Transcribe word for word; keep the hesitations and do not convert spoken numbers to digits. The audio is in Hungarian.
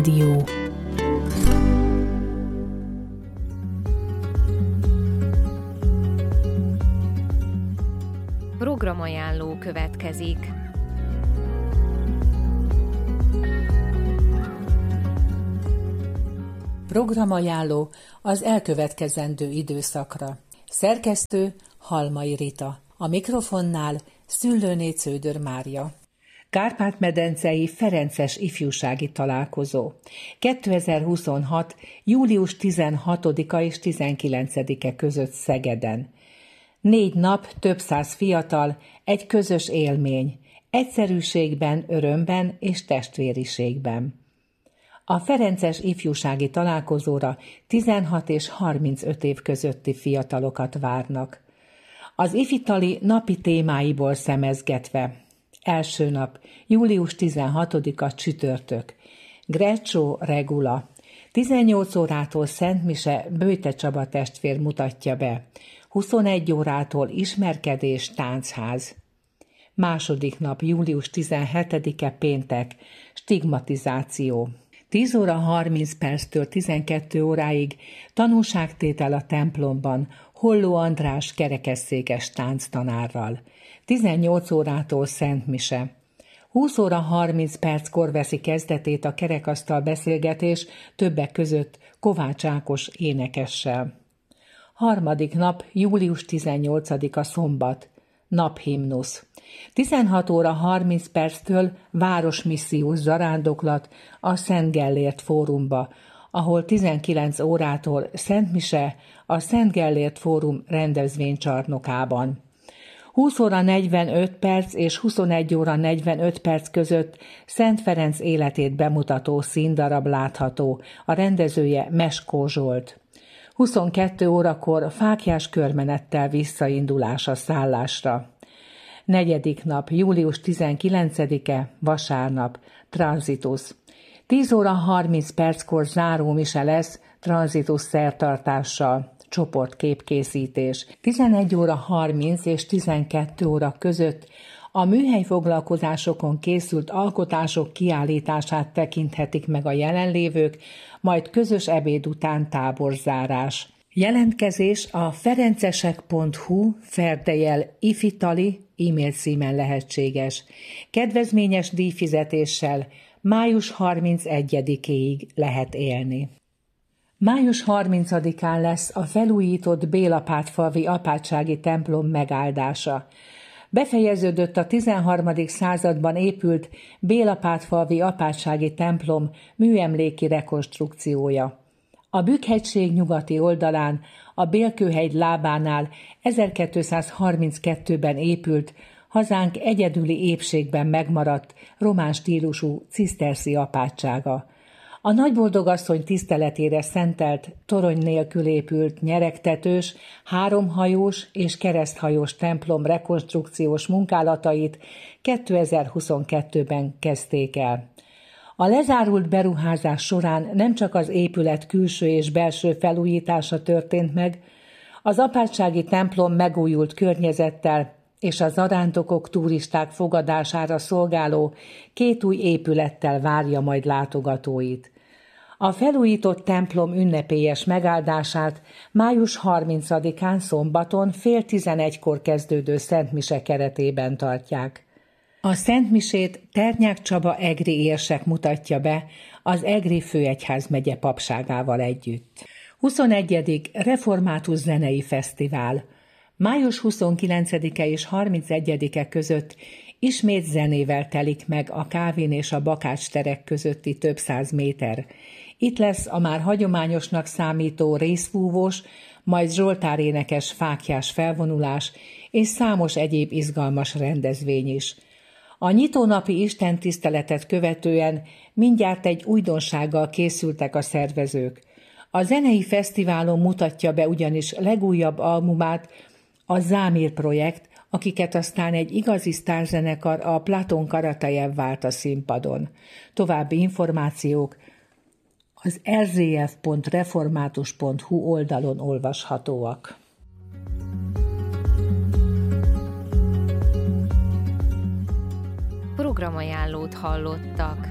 Dió. Programajánló következik. Programajánló az elkövetkezendő időszakra. Szerkesztő Halmai Rita. A mikrofonnál Szüllőné Cződör Mária. Kárpát-medencei ferences ifjúsági találkozó. kétezer-huszonhat. július tizenhatodika és tizenkilencedike között Szegeden. Négy nap, több száz fiatal, egy közös élmény, egyszerűségben, örömben és testvériségben. A ferences ifjúsági találkozóra tizenhat és harmincöt év közötti fiatalokat várnak. Az ifitali napi témáiból szemezgetve. Első nap, július tizenhatodika csütörtök. Greccio Regula. tizennyolc órától Szentmise Böjte Csaba testvér mutatja be. huszonegy órától ismerkedés táncház. Második nap, július tizenhetedike péntek. Stigmatizáció. tíz óra harminc perctől tizenkét óráig tanúságtétel a templomban Holló András kerekesszékes tánctanárral. tizennyolc órától Szentmise. húsz óra harminc perckor veszi kezdetét a kerekasztal beszélgetés többek között Kovács Ákos énekessel. Harmadik nap, július tizennyolcadika szombat. Naphimnusz. tizenhat óra harminc perctől városmissziós zarándoklat a Szent Gellért Fórumba, ahol tizenkilenc órától Szentmise a Szent Gellért Fórum rendezvénycsarnokában. húsz óra negyvenöt perc és huszonegy óra negyvenöt perc között Szent Ferenc életét bemutató színdarab látható, a rendezője Meskó Zsolt. huszonkettő órakor fáklyás körmenettel visszaindulás a szállásra. Negyedik nap, július tizenkilencedike, vasárnap, tranzitus. tíz óra harminc perckor zárómise lesz tranzitus szertartással, csoportképkészítés. tizenegy óra harminc és tizenkettő óra között a műhelyfoglalkozásokon készült alkotások kiállítását tekinthetik meg a jelenlévők, majd közös ebéd után táborzárás. Jelentkezés a ferencesek pont hu ferdejel ifitali e-mail címen lehetséges. Kedvezményes díjfizetéssel május harmincegyedikéig lehet élni. május harmincadikán lesz a felújított Bélapátfalvi apátsági templom megáldása. Befejeződött a tizenharmadik században épült Bélapátfalvi apátsági templom műemléki rekonstrukciója. A Bükk-hegység nyugati oldalán, a Bélkőhegy lábánál ezerkétszázharminckettőben épült, hazánk egyedüli épségben megmaradt román stílusú ciszterszi apátsága. A Nagyboldogasszony tiszteletére szentelt, torony nélkül épült nyeregtetős, háromhajós és kereszthajós templom rekonstrukciós munkálatait kétezer-huszonkettőben kezdték el. A lezárult beruházás során nem csak az épület külső és belső felújítása történt meg, az apátsági templom megújult környezettel és a zarándokok, turisták fogadására szolgáló két új épülettel várja majd látogatóit. A felújított templom ünnepélyes megáldását május harmincadikán szombaton fél tizenegykor kezdődő szentmise keretében tartják. A szentmisét Ternyák Csaba egri érsek mutatja be az Egri főegyházmegye papságával együtt. huszonegyedik Református Zenei Fesztivál. május huszonkilencedike és harmincegyedike között ismét zenével telik meg a Kávin és a Bakács terek közötti több száz méter. Itt lesz a már hagyományosnak számító részfúvós, majd zsoltárénekes fáklyás felvonulás és számos egyéb izgalmas rendezvény is. A nyitónapi istentiszteletet követően mindjárt egy újdonsággal készültek a szervezők. A zenei fesztiválon mutatja be ugyanis legújabb albumát a Zámir projekt, akiket aztán egy igazi sztárzenekar, a Platon Karatajev vált a színpadon. További információk az er zé ef pont református pont hu oldalon olvashatóak. Programajánlót hallottak.